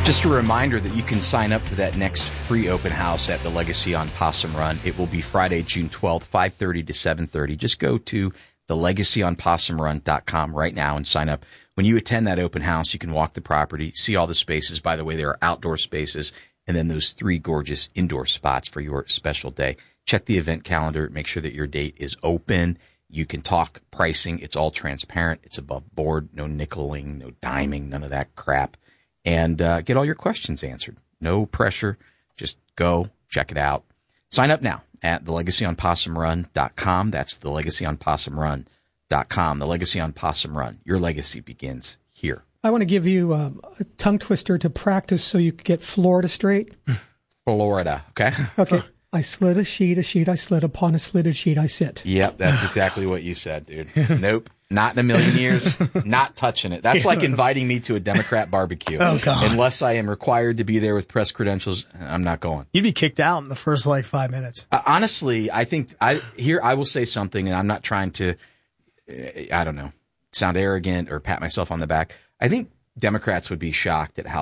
Just a reminder that you can sign up for that next free open house at the Legacy on Possum Run. It will be Friday, June 12th, 5:30 to 7:30. Just go to thelegacyonpossumrun.com right now and sign up. When you attend that open house, you can walk the property, see all the spaces. By the way, there are outdoor spaces and then those 3 gorgeous indoor spots for your special day. Check the event calendar. Make sure that your date is open. You can talk pricing. It's all transparent. It's above board. No nickeling, no diming, none of that crap. And get all your questions answered. No pressure. Just go check it out. Sign up now at thelegacyonpossumrun.com. That's thelegacyonpossumrun.com. The Legacy on Possum Run. Your legacy begins here. I want to give you a tongue twister to practice so you can get Florida straight. Florida, okay? Okay. I slid a sheet, I slid upon a slitted sheet, I sit. Yep, that's exactly what you said, dude. Nope. Not in a million years. Not touching it. That's like inviting me to a Democrat barbecue. Oh, God. Unless I am required to be there with press credentials, I'm not going. You'd be kicked out in the first, 5 minutes. Honestly, I think I will say something, and I'm not trying to, I don't know, sound arrogant or pat myself on the back. I think Democrats would be shocked at how